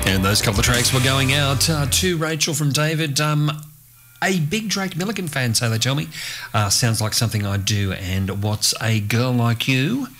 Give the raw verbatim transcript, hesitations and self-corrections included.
And those couple of tracks were going out uh, to Rachel from David. Um, a big Drake Milligan fan, so they tell me. Uh, sounds like something I do. And What's a Girl Like You?